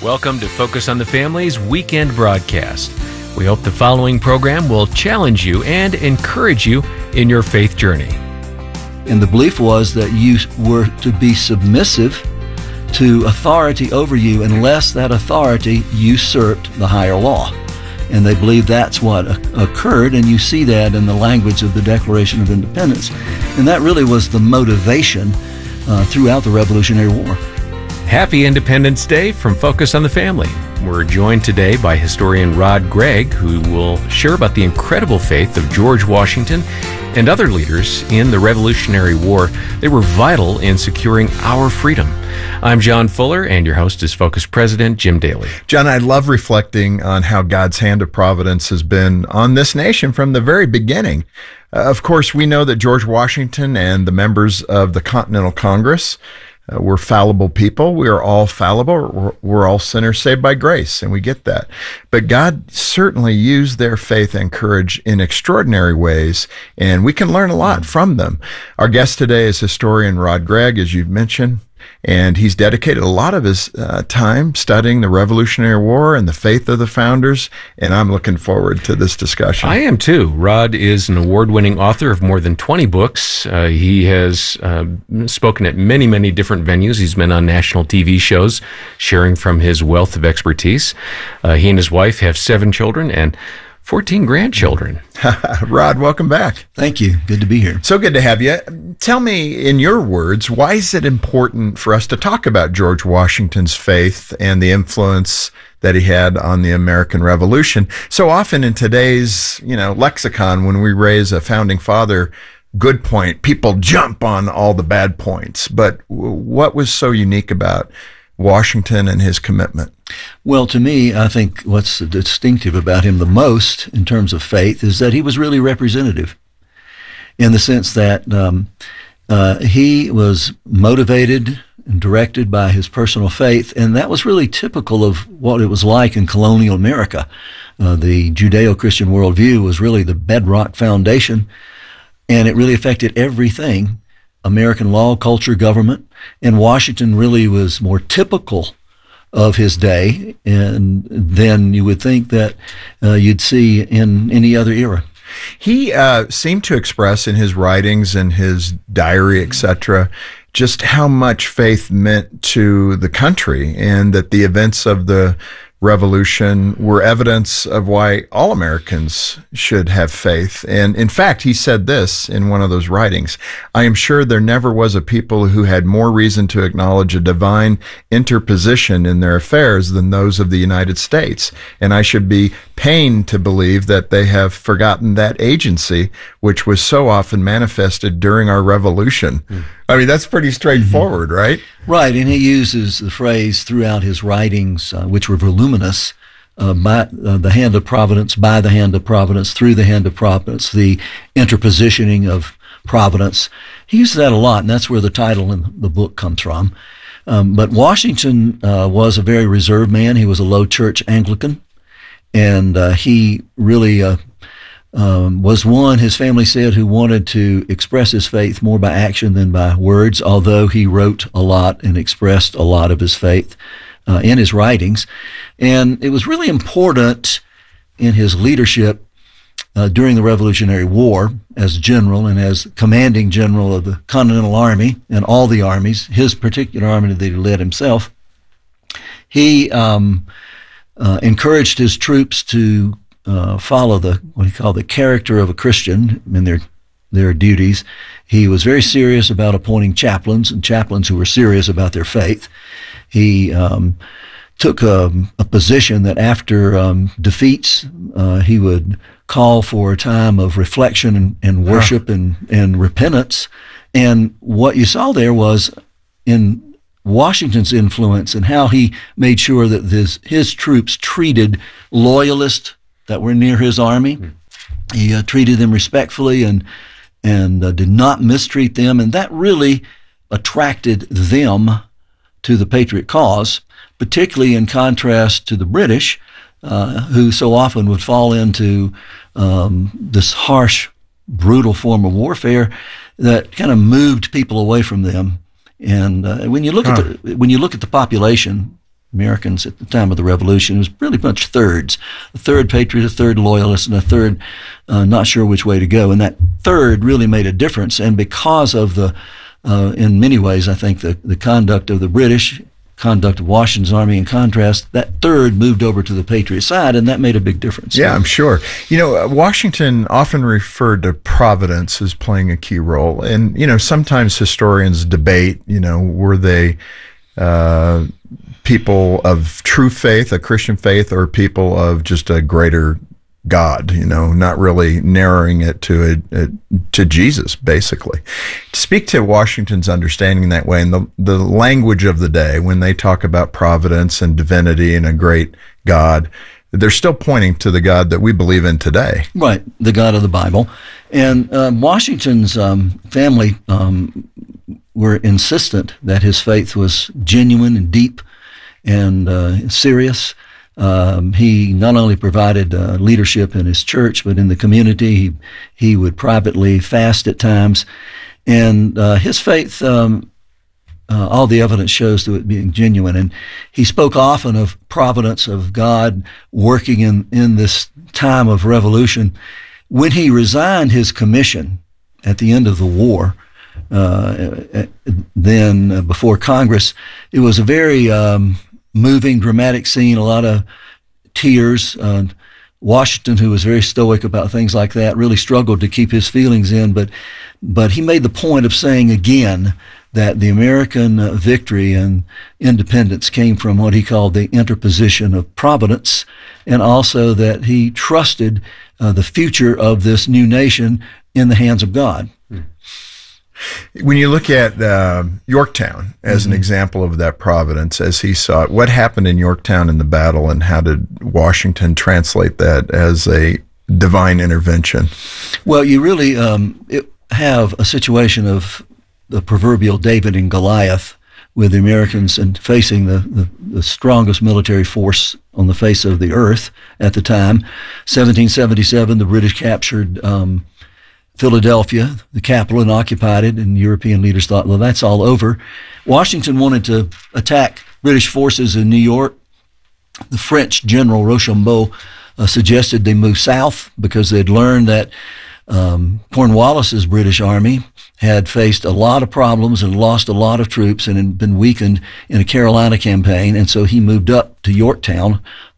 Welcome to Focus on the Family's weekend broadcast. We hope the following program will challenge you and encourage you in your faith journey. And the belief was that you were to be submissive to authority over you unless that authority usurped the higher law. And they believed that's what occurred, and you see that in the language of the Declaration of Independence. And that really was the motivation throughout the Revolutionary War. Happy Independence Day from Focus on the Family. We're joined today by historian Rod Gregg, who will share about the incredible faith of George Washington and other leaders in the Revolutionary War. They were vital in securing our freedom. I'm John Fuller, and your host is Focus President Jim Daly. John, I love reflecting on how God's hand of providence has been on this nation from the very beginning. Of course, we know that George Washington and the members of the Continental Congress we're fallible people. We are all fallible. We're all sinners saved by grace, and we get that. But God certainly used their faith and courage in extraordinary ways, and we can learn a lot from them. Our guest today is historian Rod Gregg, as you've mentioned, and he's dedicated a lot of his time studying the Revolutionary War and the faith of the founders, and I'm looking forward to this discussion. I am too. Rod is an award-winning author of more than 20 books. He has spoken at many, many different venues. He's been on national TV shows, sharing from his wealth of expertise. He and his wife have 7 children and 14 grandchildren. Rod, welcome back. Thank you. Good to be here. So good to have you. Tell me, in your words, why is it important for us to talk about George Washington's faith and the influence that he had on the American Revolution? So often in today's, lexicon, when we raise a founding father good point, people jump on all the bad points. But what was so unique about Washington and his commitment? Well, to me, I think what's distinctive about him the most in terms of faith is that he was really representative in the sense that he was motivated and directed by his personal faith, and that was really typical of what it was like in colonial America. The Judeo-Christian worldview was really the bedrock foundation, and it really affected everything, American law, culture, government, and Washington really was more typical of his day, and then you would think that you'd see in any other era. He seemed to express in his writings and his diary, etc., just how much faith meant to the country, and that the events of the Revolution were evidence of why all Americans should have faith. And in fact, he said this in one of those writings: "I am sure there never was a people who had more reason to acknowledge a divine interposition in their affairs than those of the United States, and I should be pained to believe that they have forgotten that agency which was so often manifested during our Revolution." I mean, that's pretty straightforward, right? Right, and he uses the phrase throughout his writings, which were voluminous, by the hand of providence, by the hand of providence, through the hand of providence, the interpositioning of providence. He uses that a lot, and that's where the title in the book comes from. But Washington was a very reserved man. He was a low church Anglican, and he really was one, his family said, who wanted to express his faith more by action than by words, although he wrote a lot and expressed a lot of his faith in his writings. And it was really important in his leadership during the Revolutionary War as general and as commanding general of the Continental Army and all the armies, his particular army that he led himself. He encouraged his troops to follow what he called the character of a Christian in their duties. He was very serious about appointing chaplains, and chaplains who were serious about their faith. He took a position that after defeats, he would call for a time of reflection and worship and repentance. And what you saw there was in Washington's influence and how he made sure that his troops treated loyalists that were near his army. He treated them respectfully and did not mistreat them, and that really attracted them to the Patriot cause, particularly in contrast to the British, who so often would fall into this harsh, brutal form of warfare that kind of moved people away from them. And when you look at the population Americans at the time of the Revolution. It was pretty much thirds. A third patriot, a third loyalist, and a third not sure which way to go. And that third really made a difference. And because of in many ways, I think the conduct of the British, conduct of Washington's army in contrast, that third moved over to the Patriot side, and that made a big difference. Yeah, I'm sure. Washington often referred to Providence as playing a key role. And, sometimes historians debate, were they people of true faith, a Christian faith, or people of just a greater God, not really narrowing it to Jesus, basically. Speak to Washington's understanding that way, and the language of the day when they talk about providence and divinity and a great God, they're still pointing to the God that we believe in today. Right, the God of the Bible. And Washington's family were insistent that his faith was genuine and deep and serious. He not only provided leadership in his church, but in the community. He would privately fast at times. And his faith, all the evidence shows to it being genuine. And he spoke often of providence, of God working in this time of revolution. When he resigned his commission at the end of the war, then before Congress, it was a very moving, dramatic scene, a lot of tears. Washington, who was very stoic about things like that, really struggled to keep his feelings in, but he made the point of saying again that the American victory and independence came from what he called the interposition of providence, and also that he trusted the future of this new nation in the hands of God. When you look at Yorktown as an example of that providence, as he saw it, what happened in Yorktown in the battle, and how did Washington translate that as a divine intervention? Well, you really have a situation of the proverbial David and Goliath, with the Americans and facing the strongest military force on the face of the earth at the time. 1777, the British captured Philadelphia, the capital, and occupied it, and European leaders thought, well, that's all over. Washington wanted to attack British forces in New York. The French general Rochambeau suggested they move south because they'd learned that Cornwallis's British army had faced a lot of problems and lost a lot of troops and had been weakened in a Carolina campaign, and so he moved up to Yorktown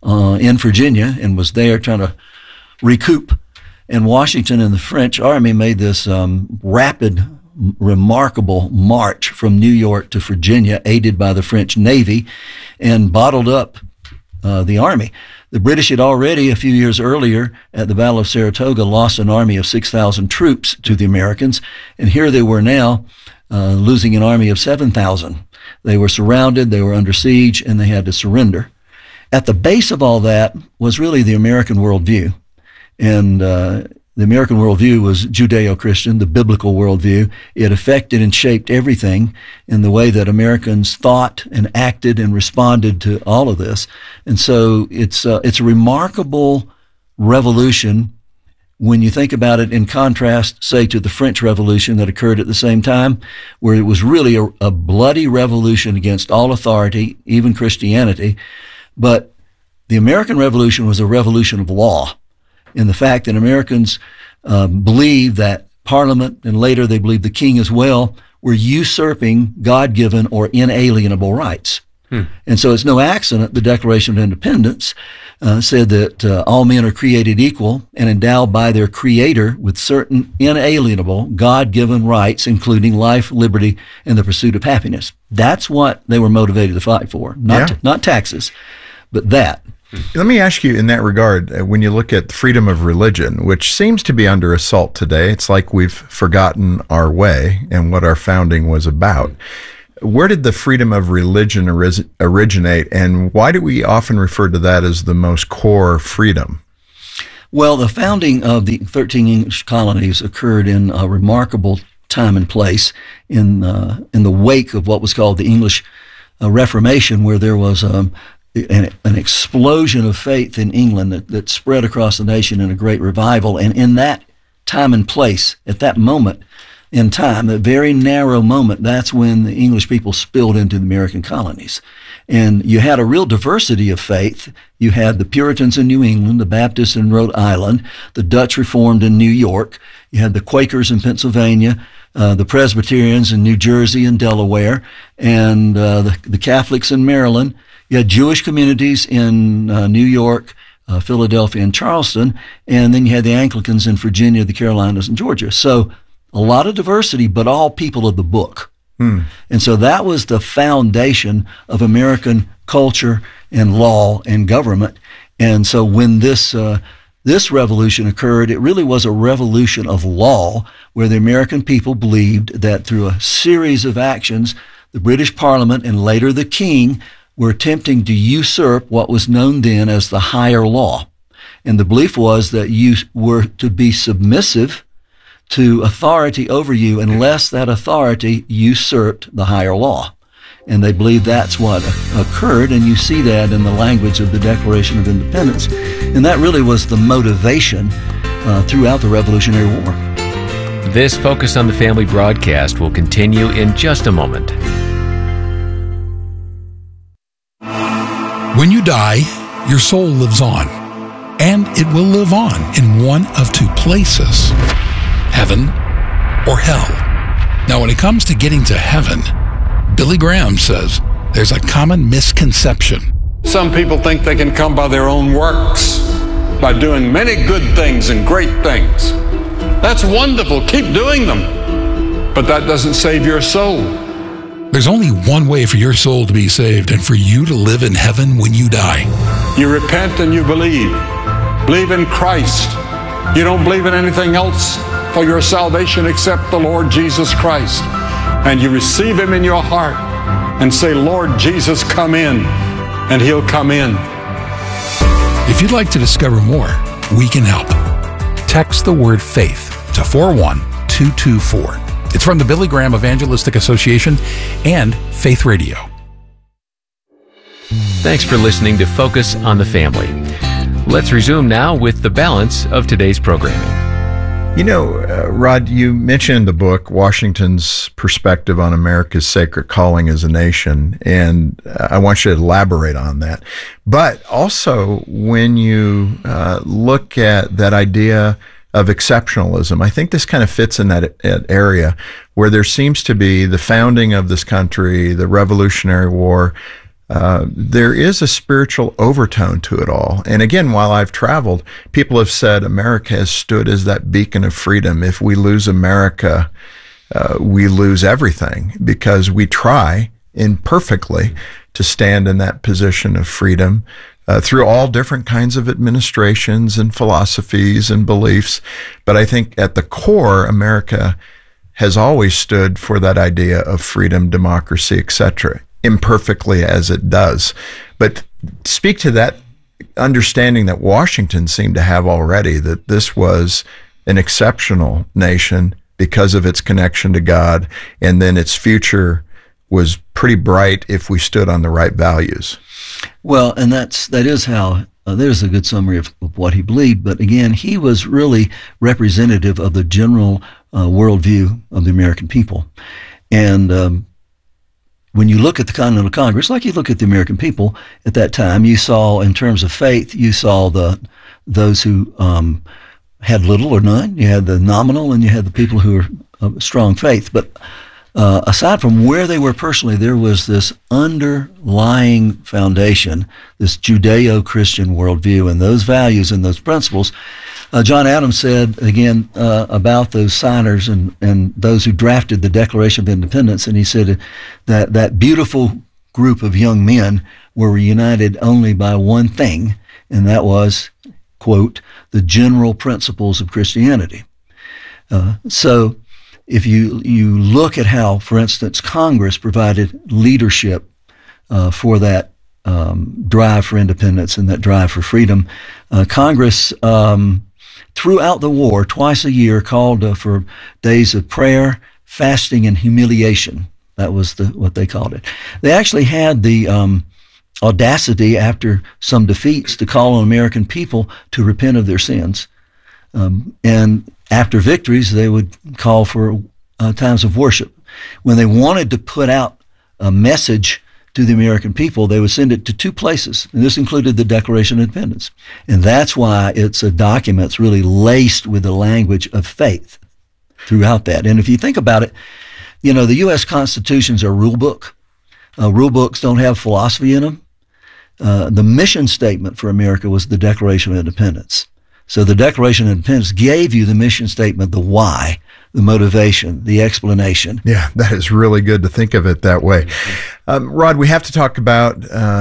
in Virginia and was there trying to recoup. And Washington and the French army made this rapid, remarkable march from New York to Virginia, aided by the French Navy, and bottled up the army. The British had already, a few years earlier, at the Battle of Saratoga, lost an army of 6,000 troops to the Americans, and here they were now losing an army of 7,000. They were surrounded, they were under siege, and they had to surrender. At the base of all that was really the American worldview. And the American worldview was Judeo-Christian, the biblical worldview. It affected and shaped everything in the way that Americans thought and acted and responded to all of this. And so it's a remarkable revolution when you think about it in contrast, say, to the French Revolution that occurred at the same time, where it was really a bloody revolution against all authority, even Christianity. But the American Revolution was a revolution of law, in the fact that Americans believed that Parliament, and later they believed the king as well, were usurping God-given or inalienable rights. And so it's no accident the Declaration of Independence said that all men are created equal and endowed by their Creator with certain inalienable God-given rights, including life, liberty, and the pursuit of happiness. That's what they were motivated to fight for, not taxes, but that. Let me ask you in that regard, when you look at freedom of religion, which seems to be under assault today, it's like we've forgotten our way and what our founding was about. Where did the freedom of religion originate, and why do we often refer to that as the most core freedom? Well, the founding of the 13 English colonies occurred in a remarkable time and place in the wake of what was called the English Reformation, where there was an explosion of faith in England that spread across the nation in a great revival. And in that time and place, at that moment in time, a very narrow moment, that's when the English people spilled into the American colonies. And you had a real diversity of faith. You had the Puritans in New England, the Baptists in Rhode Island, the Dutch Reformed in New York. You had the Quakers in Pennsylvania, the Presbyterians in New Jersey and Delaware, and the Catholics in Maryland. You had Jewish communities in New York, Philadelphia, and Charleston, and then you had the Anglicans in Virginia, the Carolinas, and Georgia. So a lot of diversity, but all people of the book. And so that was the foundation of American culture and law and government. And so when this revolution occurred, it really was a revolution of law, where the American people believed that through a series of actions, the British Parliament and later the King were attempting to usurp what was known then as the higher law. And the belief was that you were to be submissive to authority over you unless that authority usurped the higher law. And they believe that's what occurred, and you see that in the language of the Declaration of Independence. And that really was the motivation throughout the Revolutionary War. This Focus on the Family broadcast will continue in just a moment. When you die, your soul lives on, and it will live on in one of two places, heaven or hell. Now, when it comes to getting to heaven, Billy Graham says there's a common misconception. Some people think they can come by their own works, by doing many good things and great things. That's wonderful. Keep doing them. But that doesn't save your soul. There's only one way for your soul to be saved and for you to live in heaven when you die. You repent and you believe. Believe in Christ. You don't believe in anything else for your salvation except the Lord Jesus Christ. And you receive Him in your heart and say, Lord Jesus, come in, and He'll come in. If you'd like to discover more, we can help. Text the word faith to 41224. It's from the Billy Graham Evangelistic Association and Faith Radio. Thanks for listening to Focus on the Family. Let's resume now with the balance of today's programming. You know, Rod, you mentioned in the book Washington's perspective on America's sacred calling as a nation, and I want you to elaborate on that. But also, when you look at that idea of exceptionalism, I think this kind of fits in that area where there seems to be the founding of this country, the Revolutionary War. There is a spiritual overtone to it all. And again, while I've traveled, people have said America has stood as that beacon of freedom. If we lose America, we lose everything, because we try imperfectly to stand in that position of freedom through all different kinds of administrations and philosophies and beliefs. But I think at the core, America has always stood for that idea of freedom, democracy, etc., imperfectly as it does. But speak to that understanding that Washington seemed to have already, that this was an exceptional nation because of its connection to God, and then its future was pretty bright if we stood on the right values. Well, and that is how, there's a good summary of what he believed. But again, he was really representative of the general worldview of the American people. And when you look at the Continental Congress, like you look at the American people at that time, you saw, in terms of faith, you saw those who had little or none. You had the nominal, and you had the people who were of strong faith. But aside from where they were personally, there was this underlying foundation, this Judeo-Christian worldview, and those values and those principles. John Adams said, again, about those signers and those who drafted the Declaration of Independence, and he said that beautiful group of young men were united only by one thing, and that was, quote, the general principles of Christianity. So if you look at how, for instance, Congress provided leadership for that drive for independence and that drive for freedom, Congress throughout the war, twice a year, called for days of prayer, fasting, and humiliation. That was what they called it. They actually had the audacity, after some defeats, to call on American people to repent of their sins. And after victories, they would call for times of worship. When they wanted to put out a message to the American people, they would send it to two places, and this included the Declaration of Independence. And that's why it's a document that's really laced with the language of faith throughout that. And if you think about it, you know, the U.S. Constitution's a rule book. Rule books don't have philosophy in them. The mission statement for America was the Declaration of Independence. So the Declaration of Independence gave you the mission statement, the why, the motivation, the explanation. Yeah, that is really good to think of it that way. Rod, we have to talk about,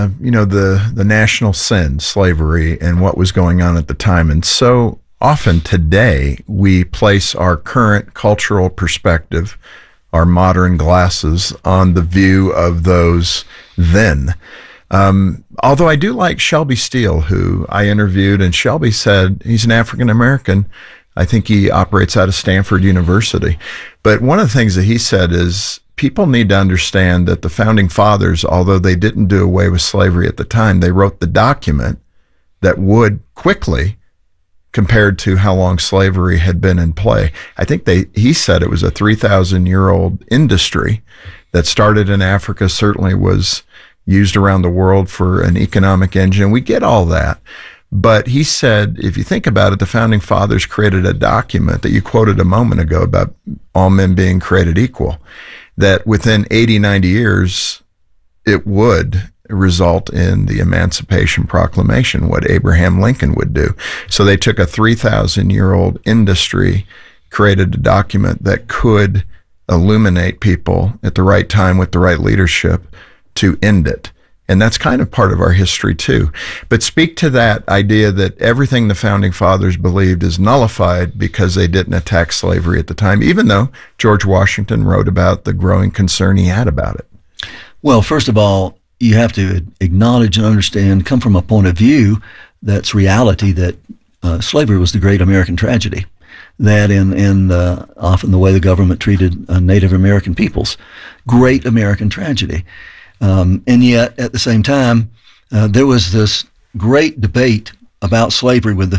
the national sin, slavery, and what was going on at the time. And so often today, we place our current cultural perspective, our modern glasses, on the view of those then. Although I do like Shelby Steele, who I interviewed, and Shelby said he's an African American. I think he operates out of Stanford University. But one of the things that he said is people need to understand that the founding fathers, although they didn't do away with slavery at the time, they wrote the document that would quickly, compared to how long slavery had been in play. I think he said it was a 3,000-year-old industry that started in Africa, certainly was used around the world for an economic engine. We get all that. But he said, if you think about it, the founding fathers created a document that you quoted a moment ago about all men being created equal, that within 80, 90 years, it would result in the Emancipation Proclamation, what Abraham Lincoln would do. So they took a 3,000-year-old industry, created a document that could illuminate people at the right time with the right leadership to end it. And that's kind of part of our history too. But speak to that idea that everything the founding fathers believed is nullified because they didn't attack slavery at the time, even though George Washington wrote about the growing concern he had about it. Well, first of all, you have to acknowledge and understand, come from a point of view that's reality, that slavery was the great American tragedy. That in often the way the government treated Native American peoples, great American tragedy. And yet, at the same time, there was this great debate about slavery with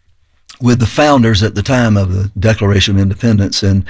the founders at the time of the Declaration of Independence, and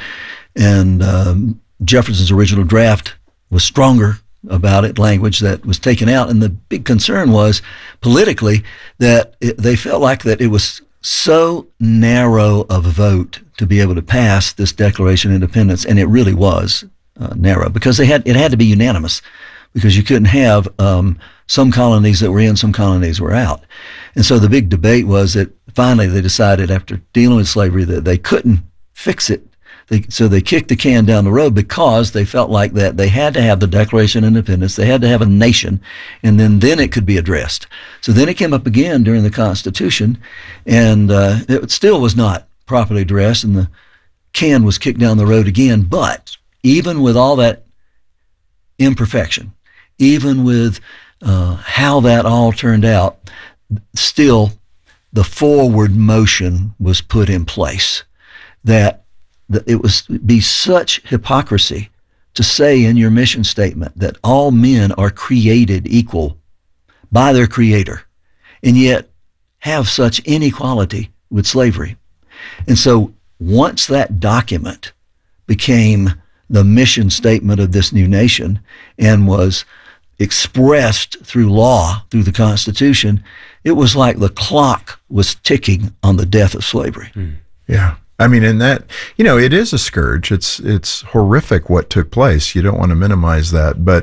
Jefferson's original draft was stronger about it, language that was taken out, and the big concern was politically that they felt like that it was so narrow of a vote to be able to pass this Declaration of Independence, and it really was narrow because it had to be unanimous. Because you couldn't have some colonies that were in, some colonies were out. And so the big debate was that finally they decided, after dealing with slavery, that they couldn't fix it. So they kicked the can down the road because they felt like that they had to have the Declaration of Independence, they had to have a nation, and then it could be addressed. So then it came up again during the Constitution, and it still was not properly addressed, and the can was kicked down the road again. But even with all that imperfection, even with how that all turned out, still the forward motion was put in place. That it was be such hypocrisy to say in your mission statement that all men are created equal by their Creator, and yet have such inequality with slavery. And so once that document became the mission statement of this new nation and was expressed through law, through the Constitution, it was like the clock was ticking on the death of slavery. Yeah. I mean, and that, it is a scourge. It's horrific what took place. You don't want to minimize that. But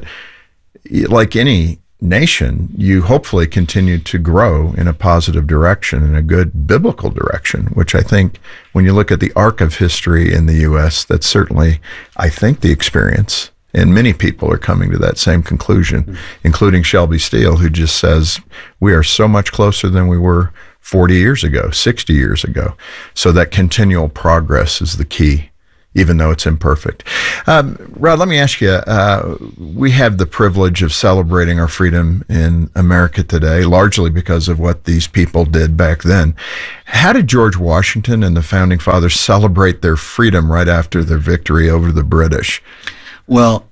like any nation, you hopefully continue to grow in a positive direction, in a good biblical direction, which I think when you look at the arc of history in the U.S., that's certainly, I think, the experience. And many people are coming to that same conclusion, including Shelby Steele, who just says we are so much closer than we were 40 years ago, 60 years ago. So that continual progress is the key, even though it's imperfect. Rod, let me ask you, we have the privilege of celebrating our freedom in America today, largely because of what these people did back then. How did George Washington and the Founding Fathers celebrate their freedom right after their victory over the British? Well,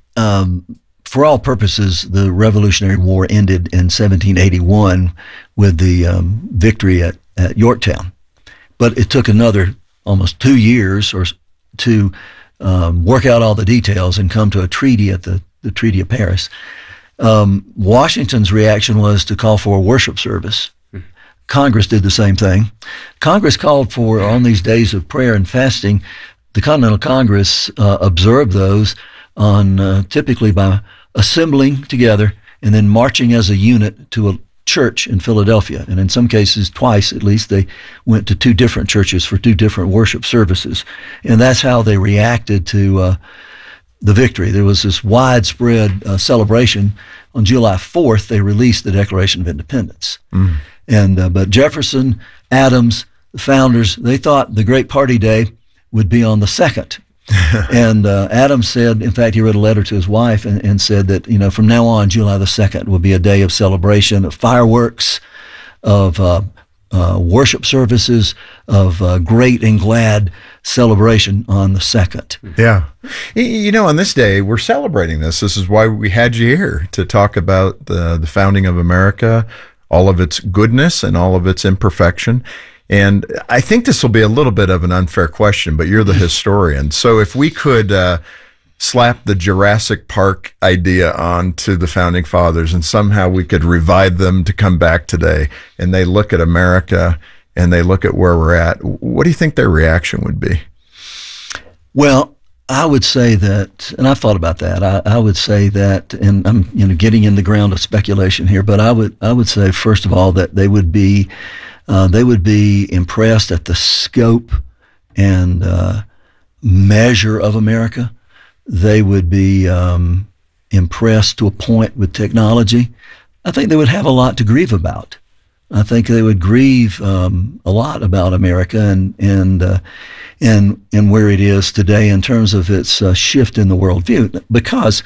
for all purposes, the Revolutionary War ended in 1781 with the victory at Yorktown. But it took another almost 2 years to work out all the details and come to a treaty at the Treaty of Paris. Washington's reaction was to call for a worship service. Congress did the same thing. Congress called for, on these days of prayer and fasting, the Continental Congress observed those on typically by assembling together and then marching as a unit to a church in Philadelphia. And in some cases, twice at least, they went to 2 different churches for 2 different worship services. And that's how they reacted to the victory. There was this widespread celebration. On July 4th, they released the Declaration of Independence. But Jefferson, Adams, the founders, they thought the great party day would be on the 2nd. And Adams said, in fact, he wrote a letter to his wife and said that, from now on, July the 2nd will be a day of celebration, of fireworks, of worship services, of great and glad celebration on the 2nd. Yeah. On this day, we're celebrating this. This is why we had you here, to talk about the founding of America, all of its goodness and all of its imperfection. And I think this will be a little bit of an unfair question, but you're the historian. So if we could slap the Jurassic Park idea onto the Founding Fathers and somehow we could revive them to come back today, and they look at America and they look at where we're at, what do you think their reaction would be? Well, I would say that, and I've thought about that. I would say that, and I'm getting in the ground of speculation here, but I would say first of all that they would be impressed at the scope and measure of America. They would be impressed to a point with technology. I think they would have a lot to grieve about. I think they would grieve a lot about America and where it is today in terms of its shift in the worldview. Because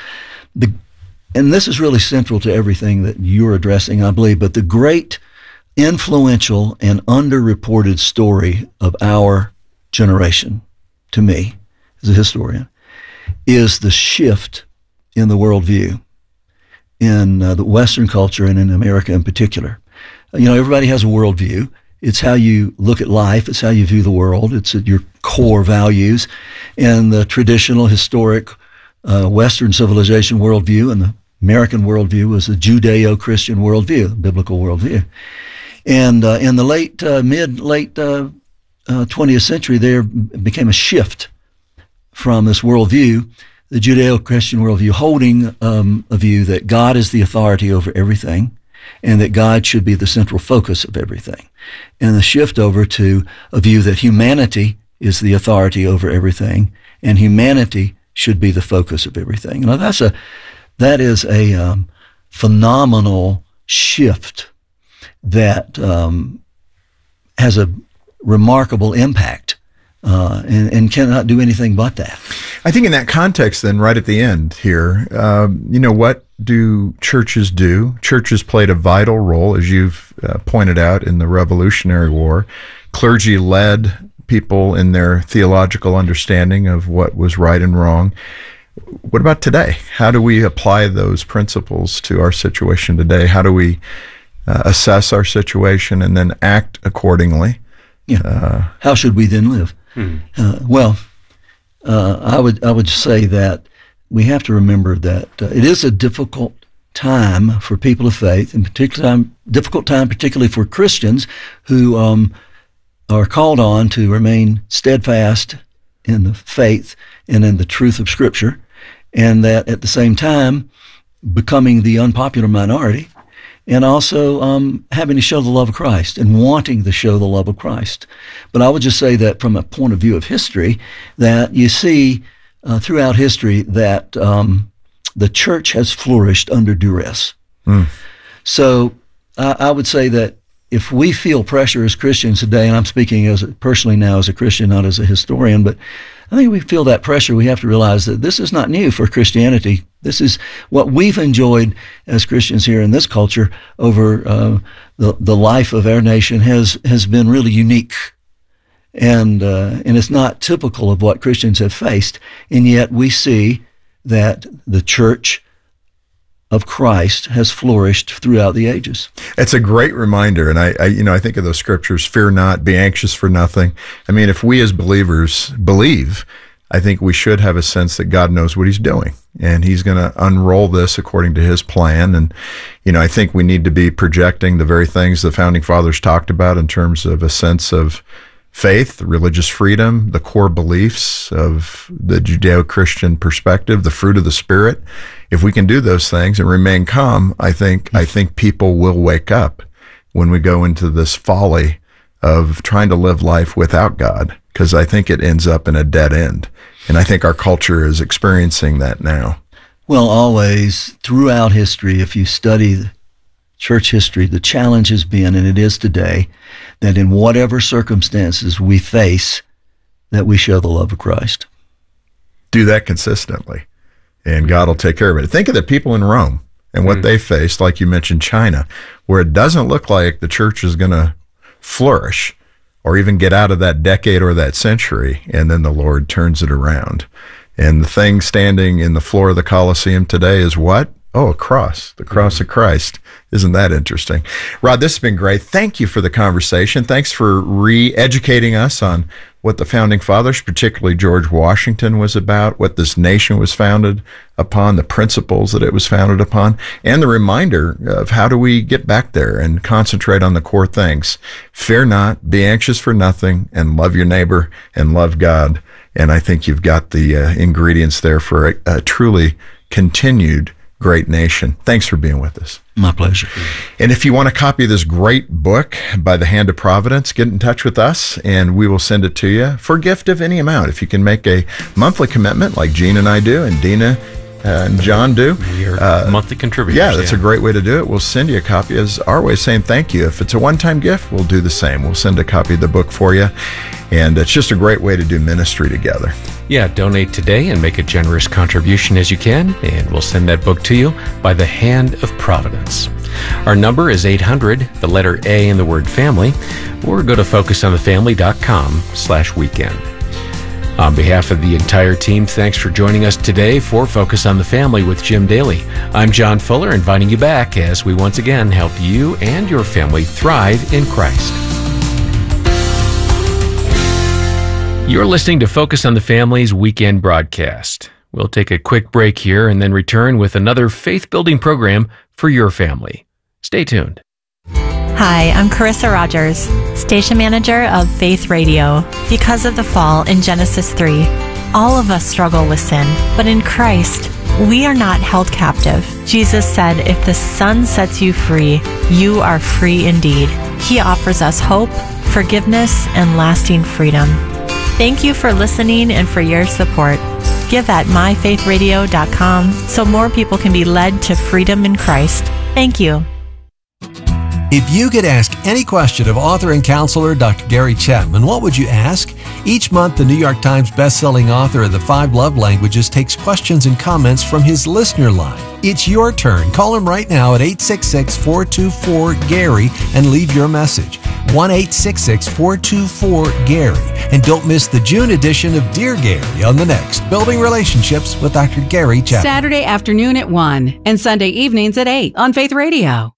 and this is really central to everything that you're addressing, I believe, but the great influential and underreported story of our generation, to me, as a historian, is the shift in the worldview in the Western culture and in America in particular. Everybody has a worldview. It's how you look at life. It's how you view the world. It's your core values. And the traditional, historic Western civilization worldview and the American worldview was a Judeo-Christian worldview, biblical worldview. And in the late 20th century, there became a shift from this worldview, the Judeo-Christian worldview, holding a view that God is the authority over everything and that God should be the central focus of everything. And the shift over to a view that humanity is the authority over everything and humanity should be the focus of everything. That is a phenomenal shift that has a remarkable impact and cannot do anything but that. I think in that context, then, right at the end here, what do churches do? Churches played a vital role, as you've pointed out, in the Revolutionary War. Clergy led people in their theological understanding of what was right and wrong. What about today? How do we apply those principles to our situation today? How do we assess our situation and then act accordingly? Yeah. How should we then live? I would say that we have to remember that it is a difficult time for people of faith, and difficult time particularly for Christians who are called on to remain steadfast in the faith and in the truth of Scripture, and that at the same time becoming the unpopular minority, and also having to show the love of Christ and wanting to show the love of Christ. But I would just say that from a point of view of history, that you see throughout history that the church has flourished under duress. So I would say that if we feel pressure as Christians today, and I'm speaking personally now as a Christian, not as a historian, but I think we feel that pressure. We have to realize that this is not new for Christianity. This is what we've enjoyed as Christians here in this culture over the life of our nation has been really unique. And it's not typical of what Christians have faced. And yet we see that the church of Christ has flourished throughout the ages. It's a great reminder, and I think of those scriptures: "Fear not, be anxious for nothing." I mean, if we as believers believe, I think we should have a sense that God knows what He's doing, and he's going to unroll this according to his plan. And, I think we need to be projecting the very things the Founding Fathers talked about in terms of a sense of faith, religious freedom, the core beliefs of the Judeo-Christian perspective, the fruit of the Spirit. If we can do those things and remain calm, I think people will wake up when we go into this folly of trying to live life without God, because I think it ends up in a dead end. And I think our culture is experiencing that now. Well, always throughout history, if you study church history, the challenge has been, and it is today, that in whatever circumstances we face, that we show the love of Christ. Do that consistently, and God will take care of it. Think of the people in Rome and what they faced, like you mentioned, China, where it doesn't look like the church is going to flourish or even get out of that decade or that century, and then the Lord turns it around. And the thing standing in the floor of the Colosseum today is what? Oh, a cross, the cross of Christ. Isn't that interesting? Rod, this has been great. Thank you for the conversation. Thanks for re-educating us on what the Founding Fathers, particularly George Washington, was about, what this nation was founded upon, the principles that it was founded upon, and the reminder of how do we get back there and concentrate on the core things. Fear not, be anxious for nothing, and love your neighbor and love God. And I think you've got the ingredients there for a truly continued great nation. Thanks for being with us. My pleasure. And if you want a copy of this great book by the Hand of Providence, get in touch with us and we will send it to you for a gift of any amount. If you can make a monthly commitment like Gene and I do and Dina and John do. Your monthly contributors. Yeah, that's a great way to do it. We'll send you a copy as our way of saying thank you. If it's a one-time gift, we'll do the same. We'll send a copy of the book for you. And it's just a great way to do ministry together. Yeah, donate today and make a generous contribution as you can, and we'll send that book to you by the Hand of Providence. Our number is 800, the letter A in the word family, or go to focusonthefamily.com/weekend. On behalf of the entire team, thanks for joining us today for Focus on the Family with Jim Daly. I'm John Fuller, inviting you back as we once again help you and your family thrive in Christ. You're listening to Focus on the Family's weekend broadcast. We'll take a quick break here and then return with another faith-building program for your family. Stay tuned. Hi, I'm Carissa Rogers, station manager of Faith Radio. Because of the fall in Genesis 3, all of us struggle with sin, but in Christ, we are not held captive. Jesus said, if the Son sets you free, you are free indeed. He offers us hope, forgiveness, and lasting freedom. Thank you for listening and for your support. Give at myfaithradio.com so more people can be led to freedom in Christ. Thank you. If you could ask any question of author and counselor Dr. Gary Chapman, what would you ask? Each month, the New York Times bestselling author of The 5 Love Languages takes questions and comments from his listener line. It's your turn. Call him right now at 866-424-GARY and leave your message. 1-866-424-GARY. And don't miss the June edition of Dear Gary on the next Building Relationships with Dr. Gary Chapman. Saturday afternoon at 1 and Sunday evenings at 8 on Faith Radio.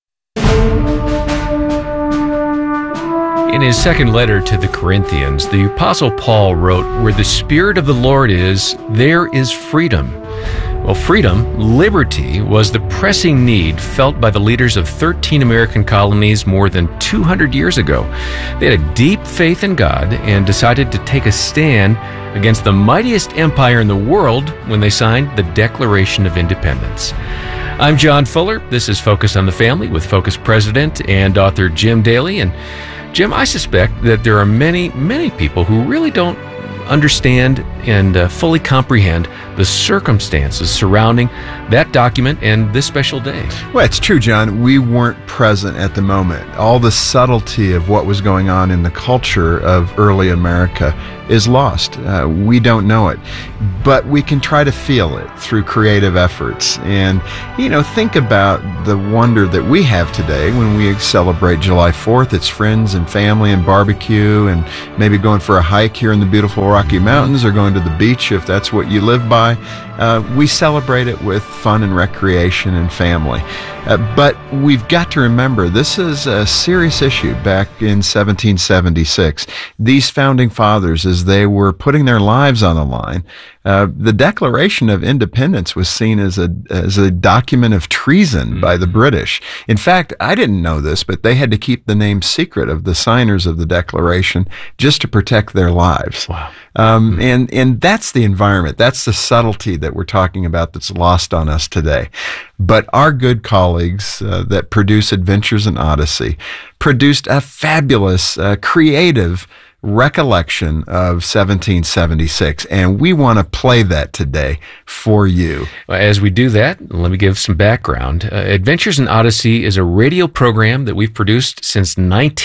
In his second letter to the Corinthians, the Apostle Paul wrote, "Where the Spirit of the Lord is, there is freedom." Well, freedom, liberty, was the pressing need felt by the leaders of 13 American colonies more than 200 years ago. They had a deep faith in God and decided to take a stand against the mightiest empire in the world when they signed the Declaration of Independence. I'm John Fuller. This is Focus on the Family with Focus President and author Jim Daly. And Jim, I suspect that there are many, many people who really don't understand and fully comprehend the circumstances surrounding that document and this special day. Well, it's true, John. We weren't present at the moment. All the subtlety of what was going on in the culture of early America is lost. We don't know it, but we can try to feel it through creative efforts. And, think about the wonder that we have today when we celebrate July 4th. It's friends and family and barbecue and maybe going for a hike here in the beautiful Rocky Mountains or going to the beach if that's what you live by. We celebrate it with fun and recreation and family. But we've got to remember, this is a serious issue back in 1776. These founding fathers, as they were putting their lives on the line, The Declaration of Independence was seen as a document of treason by the British. In fact, I didn't know this, but they had to keep the name secret of the signers of the Declaration just to protect their lives. Wow. And that's the environment. That's the subtlety that we're talking about that's lost on us today. But our good colleagues that produce Adventures in Odyssey produced a fabulous, creative recollection of 1776, and we want to play that today for you. As we do that, let me give some background. Adventures in Odyssey is a radio program that we've produced since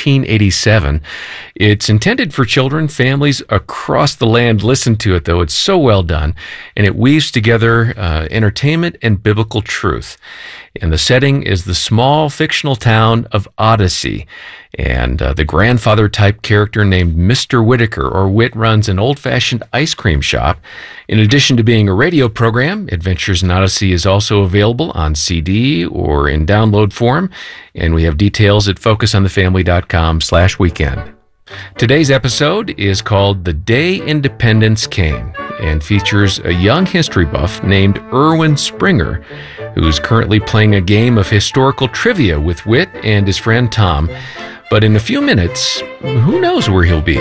1987. It's intended for children. Families across the land listen to it, though. It's so well done, and it weaves together entertainment and biblical truth. And the setting is the small fictional town of Odyssey. And the grandfather-type character named Mr. Whitaker, or Whit, runs an old-fashioned ice cream shop. In addition to being a radio program, Adventures in Odyssey is also available on CD or in download form. And we have details at focusonthefamily.com/weekend. Today's episode is called The Day Independence Came and features a young history buff named Erwin Springer, who's currently playing a game of historical trivia with Whit and his friend Tom. But in a few minutes, who knows where he'll be?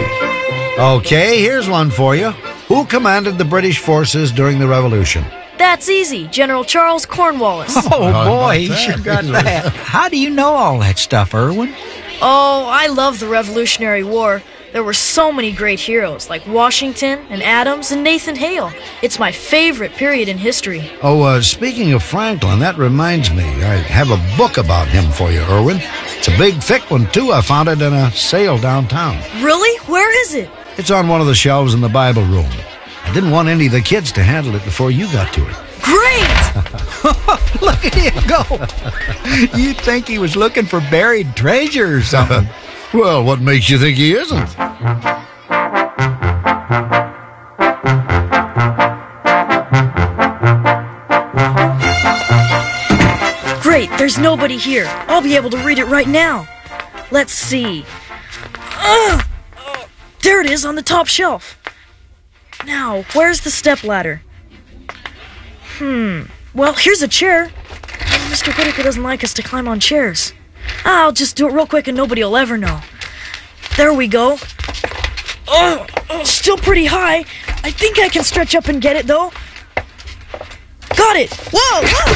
Okay, here's one for you. Who commanded the British forces during the Revolution? That's easy. General Charles Cornwallis. Oh, boy, he sure got that. How do you know all that stuff, Erwin? Oh, I love the Revolutionary War. There were so many great heroes, like Washington and Adams and Nathan Hale. It's my favorite period in history. Oh, speaking of Franklin, that reminds me. I have a book about him for you, Erwin. It's a big, thick one, too. I found it in a sale downtown. Really? Where is it? It's on one of the shelves in the Bible room. I didn't want any of the kids to handle it before you got to it. Great! Look at him go. You'd think he was looking for buried treasure or something. Well, what makes you think he isn't? Great, there's nobody here. I'll be able to read it right now. Let's see. There it is on the top shelf. Now, where's the stepladder? Well, here's a chair. Mr. Whitaker doesn't like us to climb on chairs. I'll just do it real quick and nobody will ever know. There we go. Oh, still pretty high. I think I can stretch up and get it, though. Got it! Whoa!